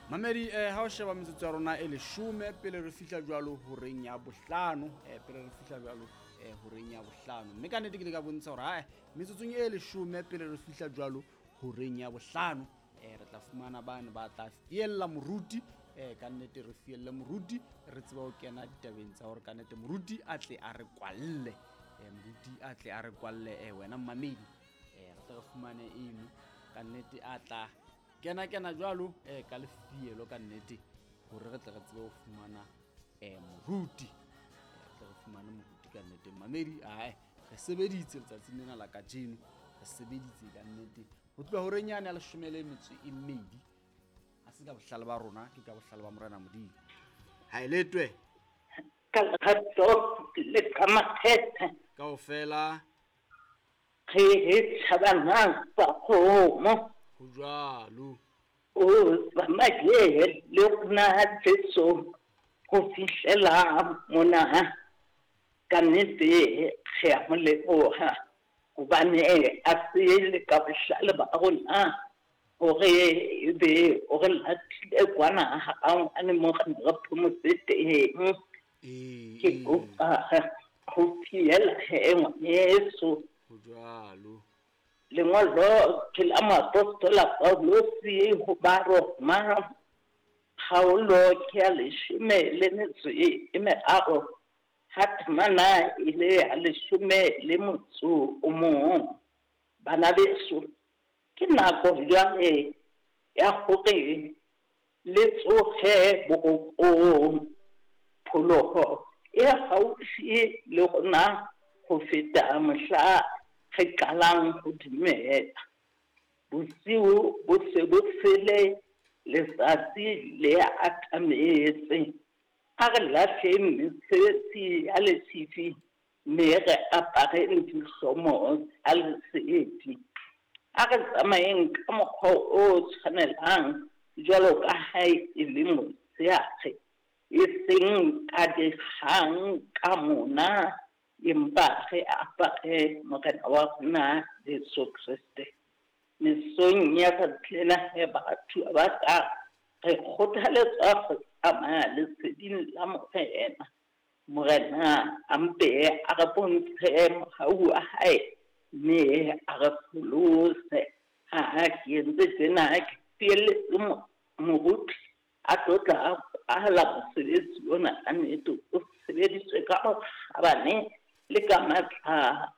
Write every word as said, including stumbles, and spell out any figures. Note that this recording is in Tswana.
Mamedi eh ha o sheba metsotso ya rona e leshome pele re fihla jwalo horeng ya bohlano eh pele re fihla jwalo eh horeng ya bohlano mme ka nnete ke le ka bontsha hore ha metsotsong e leshome pele re fihla jwalo horeng ya bohlano eh re tla fumana bana ba tla fiella moruti eh ka nnete re fielle moruti re tseba ho kena ditabeng tsa hore ka nnete moruti a tle a re kwalle eh moruti a tle a re kwalle eh wena Mamedi eh re tla re fumane eno ka nnete a tla kena kena jwalo eh ka lefielo ka nnete hore re tle re tsebe ho fumana eh moruti eh tle re fumane moruti ka nnete Mamedi ai re sebeditse letsatsi lena la kajeno re sebeditse ka nnete ho tloha ho renyane ya leshome le metso e mmedi ha se ka bohlale ba rona ke ka bohlale ba Morena Modimo ha eletwe ka ratso le ka makgethe kaofela re he tshabana ba khomo ho jwalo o tsamaya le rona tsetso go fihlela mona ka nnete ge a mo leboga gobane a se le ka bohlale ba rona gore e be o re latlhile kwana ga ne mo gane ga phomotse teng ke kopa go fiela ge ngwaneso ho jwalo lengolo ke la moapostola Paulosi go ba Roma Paulo ke a leshome le metso e meraro ha temana ile a leshome le motso o mong bana beso ke nako jwale ya gore le tsoge bokopong phologo e gaufi le gona go feta mohla re qalang go dumela bosiu bo se bo fele letsatsi le atametse a re lahle mesebetsi ya lethifi mme re apare dihlomo tsa lesedi a re tsamayeng ka mokgwa o tshwanelang jwalo ka hae e le motshehare e seng ka dikgang ka mona empa re apare Morena wa rona Jesu Kriste mesong ya ka tlena he batho ba ka re kgothaletsa go tsamaya leseding la Morena Morena ampe a re bontshe mohau wa hae mme a re folose ha ke entse tjena ke fiele moruti a tlotla a hala mosebetsi ona ka nnete o sebediswe ka bane le ka matla